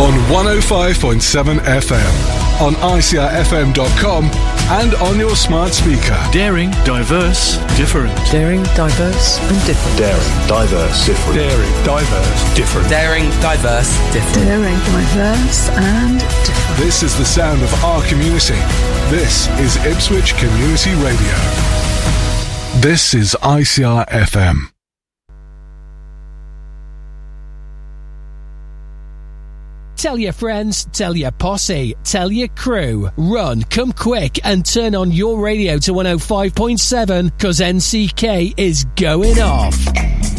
on 105.7 FM, on ICRFM.com, and on your smart speaker. Daring, diverse, different. Daring, diverse, and different. Daring, diverse, different. Daring, diverse, different. Daring, diverse, different. Daring, diverse, and different. This is the sound of our community. This is Ipswich Community Radio. This is ICR FM. Tell your friends, tell your posse, tell your crew. Run, come quick and turn on your radio to 105.7 because NCK is going off.